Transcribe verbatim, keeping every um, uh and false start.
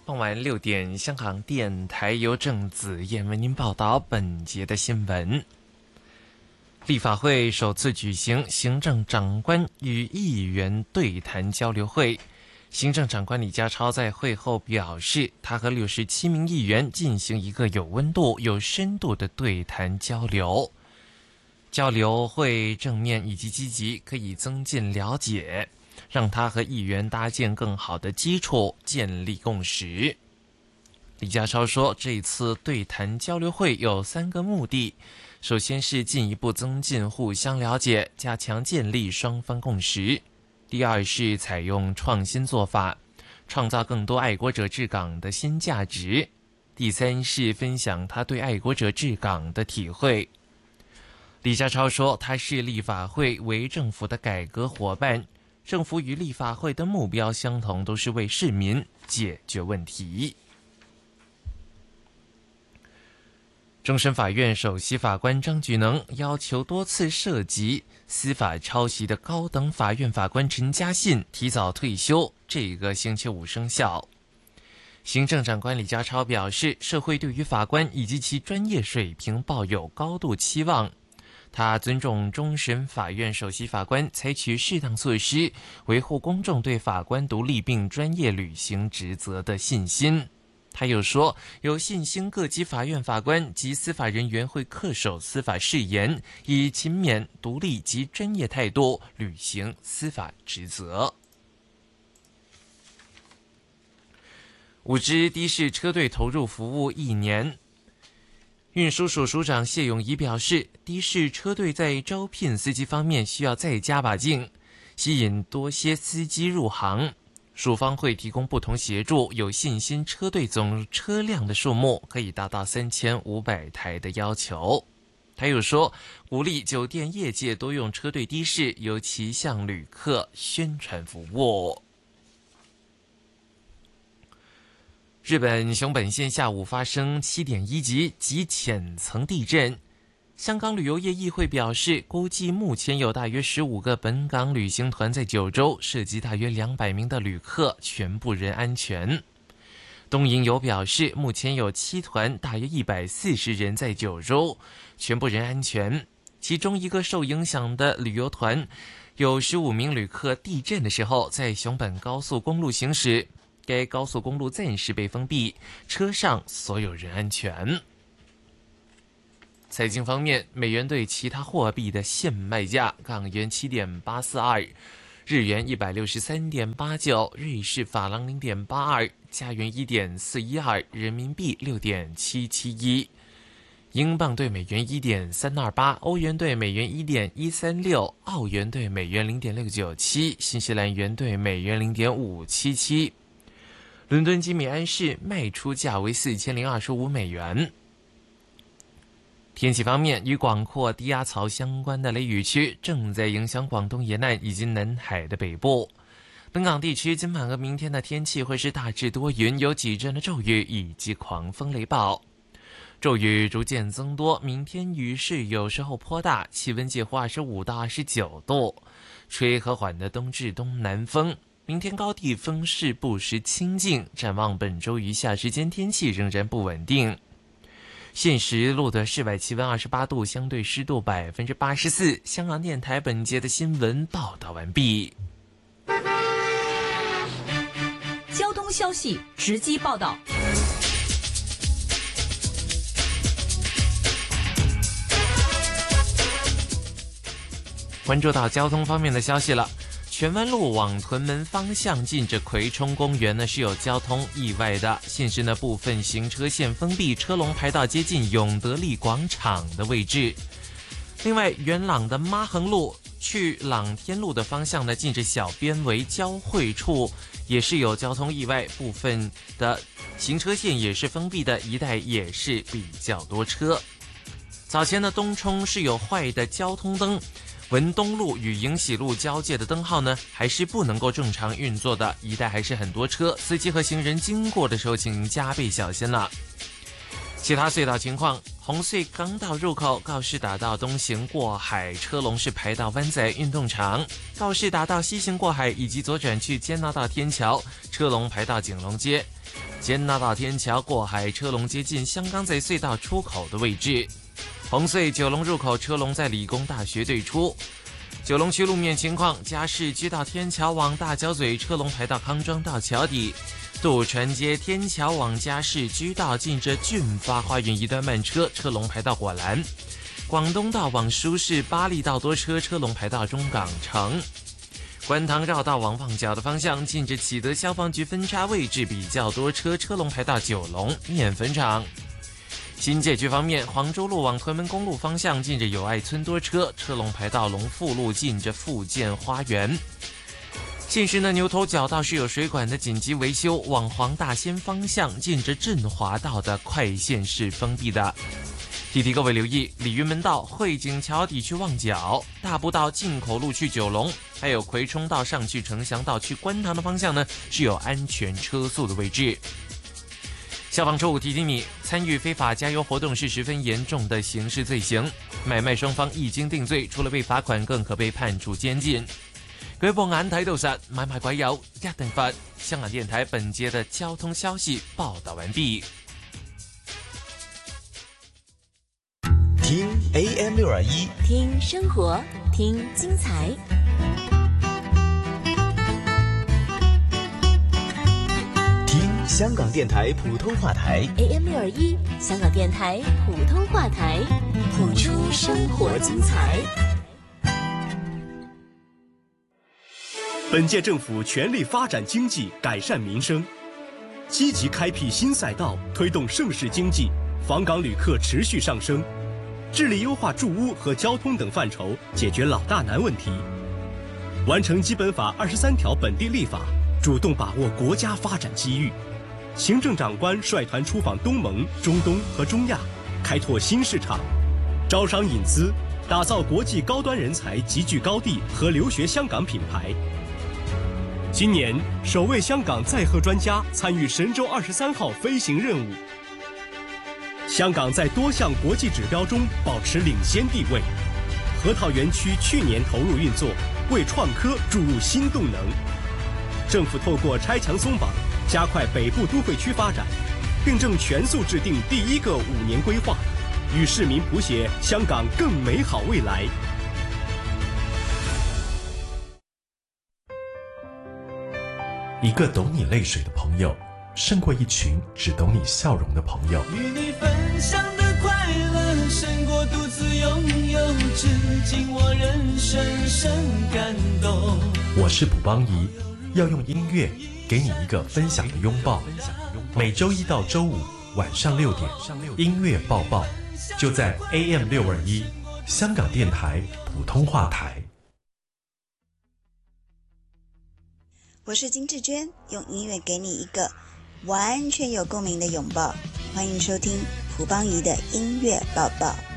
傍晚六点，香港电台由郑子燕为您报道本节的新闻。立法会首次举行行政长官与议员对谈交流会，行政长官李家超在会后表示，他和六十七名议员进行一个有温度、有深度的对谈交流，交流会正面以及积极，可以增进了解，让他和议员搭建更好的基础，建立共识。李家超说，这次对谈交流会有三个目的，首先是进一步增进互相了解，加强建立双方共识；第二是采用创新做法，创造更多爱国者治港的新价值；第三是分享他对爱国者治港的体会。李家超说，他是立法会为政府的改革伙伴，政府与立法会的目标相同，都是为市民解决问题。终审法院首席法官张举能要求多次涉及司法抄袭的高等法院法官陈嘉信提早退休，这个星期五生效。行政长官李家超表示，社会对于法官以及其专业水平抱有高度期望，他尊重终审法院首席法官采取适当措施，维护公众对法官独立并专业履行职责的信心。他又说，有信心各级法院法官及司法人员会恪守司法誓言，以勤勉、独立及专业态度履行司法职责。五支的士车队投入服务一年，运输署署长谢永仪表示，的士车队在招聘司机方面需要再加把劲，吸引多些司机入行。署方会提供不同协助，有信心车队总车辆的数目可以达到三千五百台的要求。他又说，鼓励酒店业界多用车队的士，尤其向旅客宣传服务。日本熊本县下午发生 七点一 级极浅层地震。香港旅游业议会表示，估计目前有大约十五个本港旅行团在九州，涉及大约两百名的旅客，全部人安全。东瀛游表示，目前有七团，大约一百四十人在九州，全部人安全。其中一个受影响的旅游团，有十五名旅客地震的时候在熊本高速公路行驶，该高速公路暂时被封闭，车上所有人安全。财经方面，美元对其他货币的现卖价：港元 七点八四二， 日元 一百六十三点八九， 瑞士法郎 零点八二， 加元 一点四一二， 人民币 六点七七一， 英镑对美元 一点三二八， 欧元对美元 一点一三六， 澳元对美元 零点六九七， 新西兰元对美元 零点五七七。伦敦金米安市卖出价为四千零二十五美元。天气方面，与广阔低压槽相关的雷雨区正在影响广东沿岸以及南海的北部。本港地区今晚和明天的天气会是大致多云，有几阵的骤雨以及狂风雷暴。骤雨逐渐增多，明天雨势有时候颇大，气温介乎二十五到二十九度，吹和缓的东至东南风。明天高地风势不时清劲，展望本周余下时间天气仍然不稳定。现时录的室外气温二十八度，相对湿度百分之八十四。香港电台本节的新闻报道完毕。 交通消息直击报道。 关注到交通方面的消息了。荃湾路往屯门方向近着葵冲公园呢是有交通意外的，现时呢部分行车线封闭，车龙排到接近永德利广场的位置。另外，元朗的妈横路去朗天路的方向呢，近着小编围交汇处也是有交通意外，部分的行车线也是封闭的，一带也是比较多车。早前的东冲是有坏的交通灯。文东路与迎喜路交界的灯号呢，还是不能够正常运作的，一带还是很多车，司机和行人经过的时候，请加倍小心了。其他隧道情况， 红隧港岛入口告士打道东行过海车龙是排到湾仔运动场，告士打道西行过海以及左转去坚拿道天桥，车龙排到景隆街。坚拿道天桥过海车龙接近香港仔隧道出口的位置。红隧九龙入口车龙在理工大学对出。九龙区路面情况，嘉市居道天桥往大角咀车龙排到康庄道桥底。渡船街天桥往嘉市居道近着俊发花园一段慢车，车龙排到果栏。广东道往舒适巴利道多车，车龙排到中港城。观塘绕道往旺角的方向，近着启德消防局分叉位置比较多车，车龙排到九龙面粉厂。新界区方面，黄州路往屯门公路方向，近着友爱村多车，车龙排到龙富路近着富建花园。现时呢，牛头角道是有水管的紧急维修，往黄大仙方向近着振华道的快线是封闭的。提提各位留意，鲤鱼门道汇景桥底去旺角，大步道进口路去九龙，还有葵涌道上去城祥道去观塘的方向呢，是有安全车速的位置。消防处提醒你，参与非法加油活动是十分严重的刑事罪行，买卖双方一经定罪，除了被罚款，更可被判处监禁。各位望眼睇到實，買賣鬼友一定罰。香港電台本節的交通消息報道完畢。 聽 A M 六二一， 聽生活，聽精彩。 聽香港電台普通話台 A M 六二一，香港電台普通話台，譜出生活精彩。 本届政府全力发展经济，改善民生，积极开辟新赛道，推动盛世经济，访港旅客持续上升，致力优化住屋和交通等范畴，解决老大难问题，完成基本法二十三条本地立法，主动把握国家发展机遇。行政长官率团出访东盟、中东和中亚，开拓新市场，招商引资，打造国际高端人才集聚高地和留学香港品牌。今年首位香港载荷专家参与神舟二十三号飞行任务。香港在多项国际指标中保持领先地位。核桃园区去年投入运作，为创科注入新动能。政府透过拆墙松绑，加快北部都会区发展，并正全速制定第一个五年规划，与市民谱写香港更美好未来。 一个懂你泪水的朋友，胜过一群只懂你笑容的朋友。 与你分享的快乐，胜过独自拥有，至今我仍深深感动。 我是卜邦仪，要用音乐给你一个分享的拥抱。每周一到周五晚上六点，音乐抱抱，就在 A M 六二一香港电台普通话台。 我是金志娟，用音乐给你一个完全有共鸣的拥抱。欢迎收听蒲邦仪的音乐抱抱。